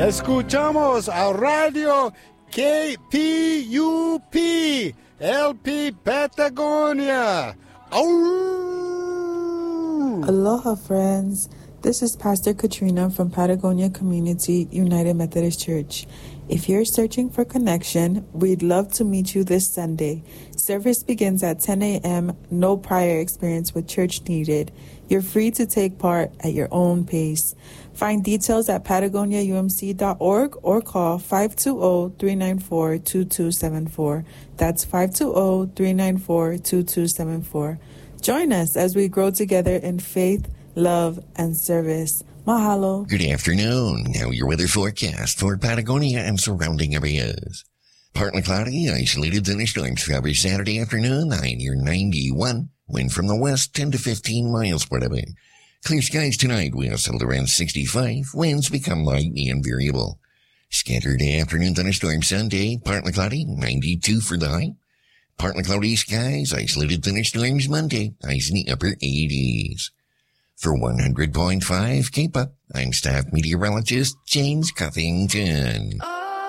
Escuchamos a Radio KPUP, LP Patagonia. Ow! Aloha, friends. This is Pastor Katrina from Patagonia Community United Methodist Church. If you're searching for connection, we'd love to meet you this Sunday. Service begins at 10 a.m., no prior experience with church needed. You're free to take part at your own pace. Find details at patagoniaumc.org or call 520-394-2274. That's 520-394-2274. Join us as we grow together in faith, love, and service. Mahalo. Good afternoon. Now your weather forecast for Patagonia and surrounding areas. Partly cloudy, isolated thunderstorms cover Saturday afternoon, high near 91. Wind from the west, 10 to 15 miles per hour. Clear skies tonight, we'll settle around 65. Winds become light and variable. Scattered afternoon thunderstorms Sunday, partly cloudy, 92 for the high. Partly cloudy skies, isolated thunderstorms Monday, highs in the upper 80s. For 100.5 Cape Up, I'm staff meteorologist James Cuffington.